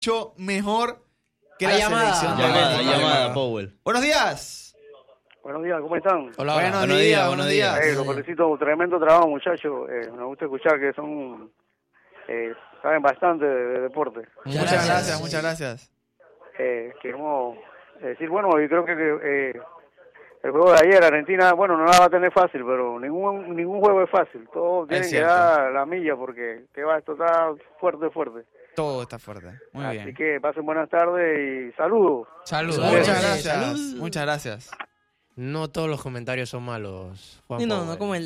mucho mejor que Hay la llamada. selección. Llamada, Powell. Buenos días. Buenos días, ¿cómo están? Hola, Buenos Buenos días, días, buenos buenos días. días. Los felicito, tremendo trabajo, muchachos. Me gusta escuchar que son saben bastante de deporte. Muchas gracias, muchas gracias. Queremos decir, bueno, yo creo que el juego de ayer, Argentina, bueno, no la va a tener fácil, pero ningún juego es fácil. Todos tienen que cierto. dar la milla porque esto está fuerte. Todo está fuerte. Muy Así bien. que pasen buenas tardes y saludos. Saludos. Muchas gracias. Salud. Muchas gracias. No todos los comentarios son malos, Juan Y no, Powell. no como el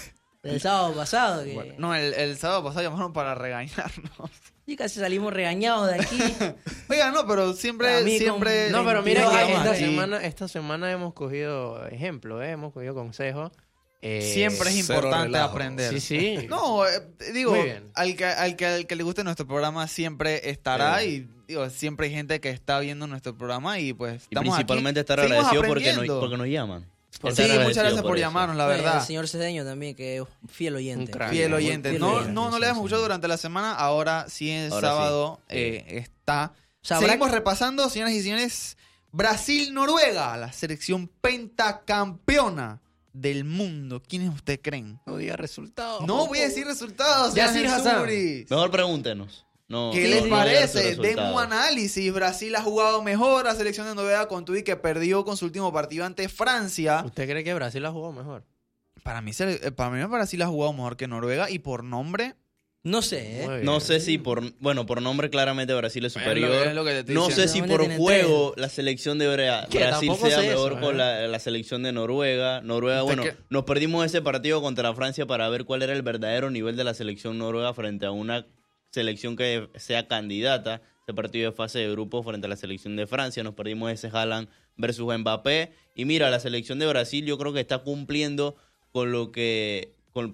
del sábado pasado, que Bueno, no, el sábado pasado llamaron para regañarnos. y casi salimos regañados de aquí. Oiga, no, pero siempre, A mí siempre. No, pero mira que aquí. esta semana hemos cogido ejemplo, hemos cogido consejos. Siempre es Cero importante relajo. aprender. Sí, sí. No, digo, Muy bien. al que le guste nuestro programa siempre estará y digo, siempre hay gente que está viendo nuestro programa y pues Y estamos principalmente aquí, estar seguimos agradecido aprendiendo. porque nos llaman. Sí, Estar muchas agradecido gracias por eso. llamarnos, la Bueno, verdad. El señor Cedeño también, que es fiel oyente. Un crack. Fiel oyente. Fiel No, oyente. no le habíamos escuchado durante la semana, ahora sí el Ahora sábado sí. está. O sea, habrá- Seguimos repasando, señoras y señores, Brasil-Noruega, la selección pentacampeona del mundo. ¿Quiénes ustedes creen? No diga resultados. No voy a decir resultados. Ya señor sí, Hassan. Jesuri. Mejor pregúntenos. No, ¿Qué no les digan parece? sus resultados. Demos un análisis. Brasil ha jugado mejor. La selección de Noruega con Tubi que perdió con su último partido ante Francia. ¿Usted cree que Brasil ha jugado mejor? Para mí Brasil ha jugado mejor que Noruega y por nombre. No sé, Muy bien. No sé si por nombre claramente Brasil es superior. Es lo que te estoy No diciendo. sé si Solamente por tienen juego la selección de ¿Qué? Brasil Tampoco sea sé mejor eso, con la selección de Noruega. Noruega, ¿Usted bueno, qué? nos perdimos ese partido contra Francia para ver cuál era el verdadero nivel de la selección noruega frente a una selección que sea candidata. Ese partido de fase de grupo frente a la selección de Francia. Nos perdimos ese Haaland versus Mbappé. Y mira, la selección de Brasil yo creo que está cumpliendo con lo que...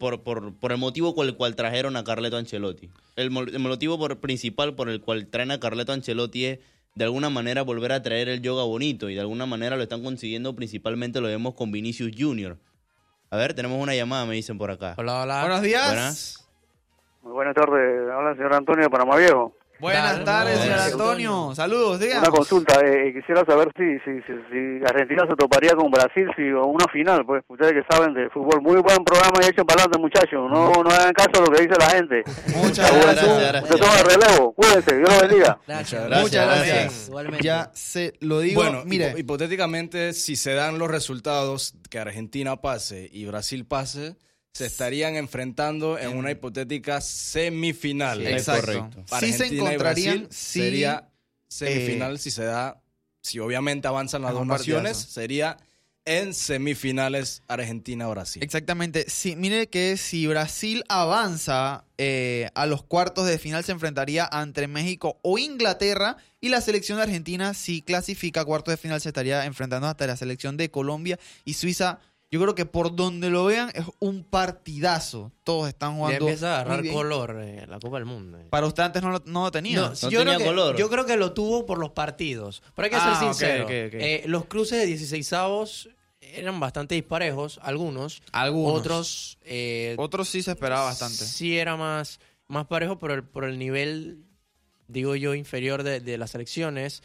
Por el motivo por el cual trajeron a Carleto Ancelotti. El motivo principal por el cual traen a Carleto Ancelotti es de alguna manera volver a traer el yoga bonito y de alguna manera lo están consiguiendo, principalmente lo vemos con Vinicius Junior. A ver, tenemos una llamada, me dicen por acá. Hola, hola. Buenos días. Buenas. Muy buenas tardes, habla el señor Antonio de Panamá Viejo. Buenas Dale, tardes, señor buenas. Antonio. Saludos, díganos. Una consulta, quisiera saber si Argentina se toparía con Brasil o una final, pues ustedes que saben de fútbol. Muy buen programa y hecho para adelante, muchachos. No hagan caso a lo que dice la gente. Muchas La gracias. juventud gracias. se toma el relevo. Cuídense, Dios los bendiga. Gracias. Muchas Gracias. gracias. Igualmente. Ya se lo digo. Bueno, mire, hipotéticamente, si se dan los resultados que Argentina pase y Brasil pase, se estarían enfrentando en una hipotética semifinal. Sí, exacto. correcto. Sí se Argentina y encontrarían, Brasil sí, sería semifinal si obviamente avanzan las es dos un naciones, partidazo. sería en semifinales Argentina-Brasil. exactamente. Sí, mire que si Brasil avanza a los cuartos de final se enfrentaría entre México o Inglaterra y la selección de Argentina si clasifica a cuartos de final se estaría enfrentando hasta la selección de Colombia y Suiza. Yo creo que por donde lo vean es un partidazo. Todos están Ya jugando empieza a muy agarrar bien. color la Copa del Mundo. Para usted antes no lo tenía. No, No yo, tenía creo que, color. yo creo que lo tuvo por los partidos. Pero hay que Ah, ser ok, sincero. ok. Los cruces de 16avos eran bastante disparejos, algunos. Algunos. Otros, Otros sí se esperaba bastante. sí era más parejo por el nivel, digo yo, inferior de las selecciones.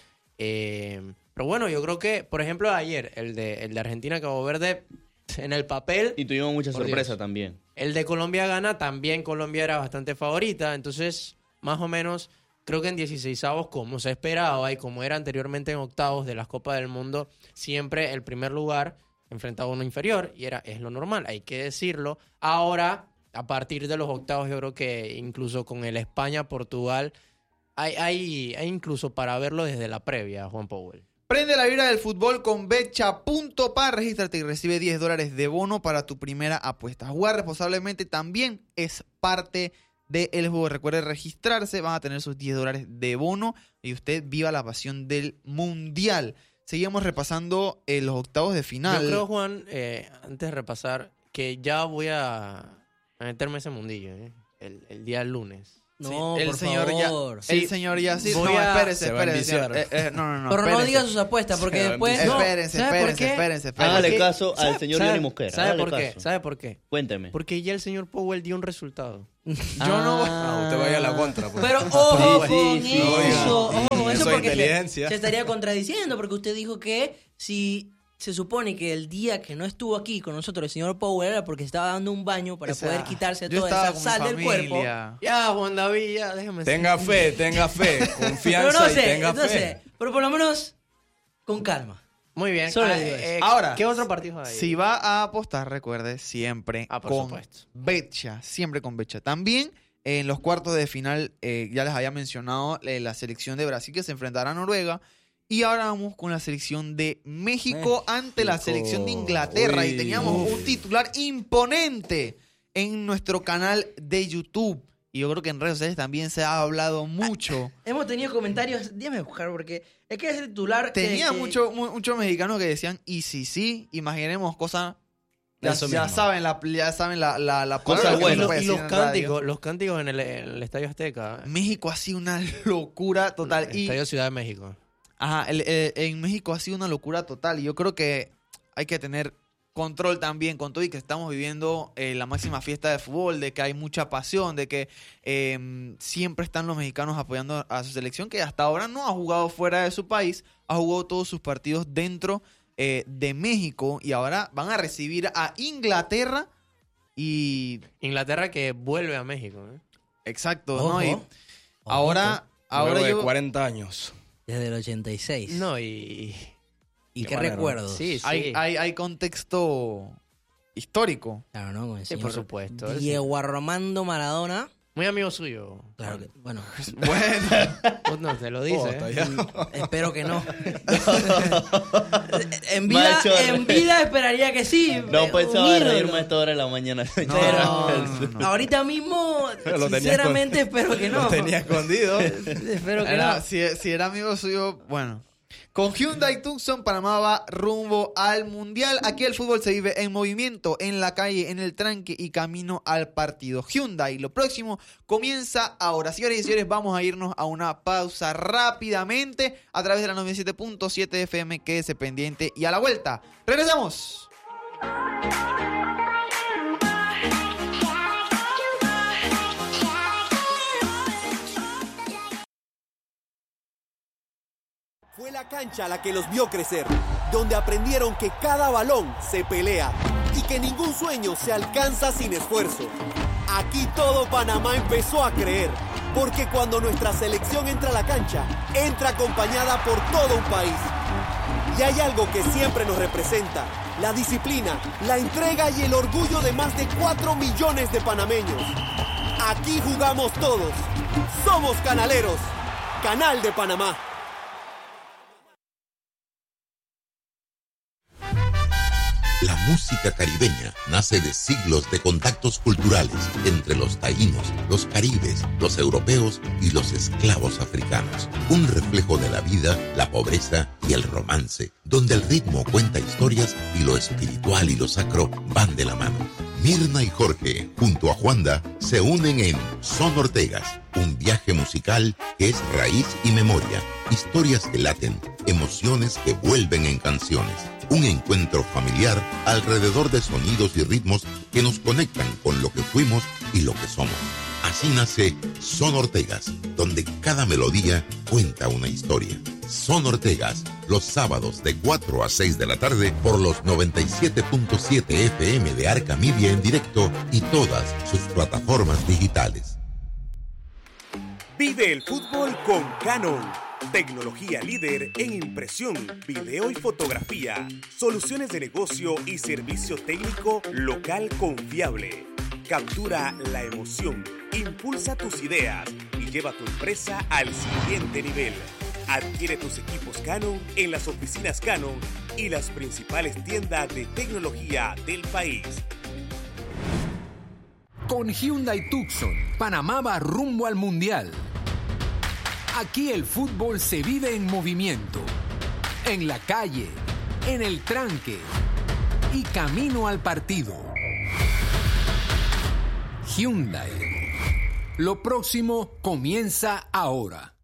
Pero bueno, yo creo que, por ejemplo, ayer, el de Argentina, Cabo Verde, en el papel, Y tuvimos mucha Por sorpresa Dios. también. el de Colombia gana, también Colombia era bastante favorita. Entonces, más o menos, creo que en 16avos, como se esperaba y como era anteriormente en octavos de las Copas del Mundo, siempre el primer lugar enfrentaba a uno inferior y es lo normal, hay que decirlo. Ahora, a partir de los octavos, yo creo que incluso con el España-Portugal, hay incluso para verlo desde la previa, Juan Powell. Prende la vibra del fútbol con Betcha.par. Regístrate y recibe $10 de bono para tu primera apuesta. Jugar responsablemente también es parte del juego. Recuerde registrarse, van a tener sus $10 de bono y usted viva la pasión del mundial. Seguimos repasando los octavos de final. Yo creo, Juan, antes de repasar, que ya voy a meterme ese mundillo, el día lunes. No, el por señor favor. El señor Yacir. Voy No, a- espérese, Se va a espérese. enviciar. señor. No, Pero no espérese. diga sus apuestas, porque Se va a después... enviciar. No, Espérense, ¿sabe por espérense. qué? Hágale ¿Por qué? caso al señor Johnny Mosquera. ¿Sabe hágale por qué? caso. ¿Sabe por qué? Cuénteme. Porque ya el señor Powell dio un resultado. Yo no. Usted vaya a la contra. Pues. Pero ojo Sí, con sí, eso, ojo con Eso eso es porque inteligencia. se estaría contradiciendo, porque usted dijo que si se supone que el día que no estuvo aquí con nosotros el señor Powell era porque estaba dando un baño para Esa- poder quitarse yo toda estaba esa con mi sal del cuerpo. familia. Ya, Juan David, ya, déjame Tenga fe, Pero confianza no y sé, tenga no fe. sé, pero por lo menos con calma. Muy bien. Solo digo eso. Ahora, ¿qué otro partido hay? Si va a apostar, recuerde siempre Ah, por con supuesto. Betcha, siempre con Betcha. También en los cuartos de final, ya les había mencionado la selección de Brasil que se enfrentará a Noruega. Y ahora vamos con la selección de México ante la selección de Inglaterra. Y Uy. teníamos un titular imponente en nuestro canal de YouTube. Y yo creo que en redes sociales también se ha hablado mucho. Hemos tenido comentarios, déjame buscar porque es que ese titular Tenía que- muchos mexicanos que decían, y sí, imaginemos cosas. Ya, Eso ya mismo. saben la Cosas palabra que buenas. se puede Y decir los en radio. cánticos en el Estadio Azteca. México ha sido una locura total. El Y Estadio Ciudad de México. ajá, en México ha sido una locura total. Y yo creo que hay que tener control también con todo y que estamos viviendo la máxima fiesta de fútbol, de que hay mucha pasión, de que siempre están los mexicanos apoyando a su selección, que hasta ahora no ha jugado fuera de su país, ha jugado todos sus partidos dentro de México y ahora van a recibir a Inglaterra y... Inglaterra que vuelve a México. ¿eh? Exacto, Ojo. ¿no? Y ahora Luego de yo... 40 años. Desde el 86. No, y... ¿Y Qué qué manera. recuerdos? Sí, sí. Hay contexto histórico. Claro, ¿no? Con el Sí, señor por supuesto. Diego Armando Maradona. Muy amigo suyo. Claro que, bueno, Bueno, Pues no, te lo dice. hasta ¿eh? allá. espero que no. Macho, en vida esperaría que sí. No un pensaba ídolo. reírme a esta hora de la mañana. Pero ahorita mismo, Lo tenía sinceramente, espero que no. Lo tenía escondido. Espero que era- no. si era amigo suyo, bueno. Con Hyundai Tucson, Panamá va rumbo al Mundial. Aquí el fútbol se vive en movimiento, en la calle, en el tranque y camino al partido. Hyundai, lo próximo comienza ahora. Señores y señores, vamos a irnos a una pausa rápidamente a través de la 97.7 FM. Quédese pendiente y a la vuelta. ¡Regresamos! Fue la cancha la que los vio crecer, donde aprendieron que cada balón se pelea y que ningún sueño se alcanza sin esfuerzo. Aquí todo Panamá empezó a creer, porque cuando nuestra selección entra a la cancha, entra acompañada por todo un país. Y hay algo que siempre nos representa: la disciplina, la entrega y el orgullo de más de 4 millones de panameños. Aquí jugamos todos. Somos canaleros. Canal de Panamá. La música caribeña nace de siglos de contactos culturales entre los taínos, los caribes, los europeos y los esclavos africanos. Un reflejo de la vida, la pobreza y el romance, donde el ritmo cuenta historias y lo espiritual y lo sacro van de la mano. Mirna y Jorge, junto a Juanda, se unen en Son Ortegas, un viaje musical que es raíz y memoria, historias que laten, emociones que vuelven en canciones. Un encuentro familiar alrededor de sonidos y ritmos que nos conectan con lo que fuimos y lo que somos. Así nace Son Ortegas, donde cada melodía cuenta una historia. Son Ortegas, los sábados de 4 a 6 de la tarde por los 97.7 FM de Arca Media en directo y todas sus plataformas digitales. Vive el fútbol con Canon. Tecnología líder en impresión, video y fotografía. Soluciones de negocio y servicio técnico local confiable. Captura la emoción, impulsa tus ideas y lleva tu empresa al siguiente nivel. Adquiere tus equipos Canon en las oficinas Canon y las principales tiendas de tecnología del país. Con Hyundai Tucson, Panamá va rumbo al Mundial. Aquí el fútbol se vive en movimiento, en la calle, en el tranque y camino al partido. Hyundai, Lo próximo comienza ahora.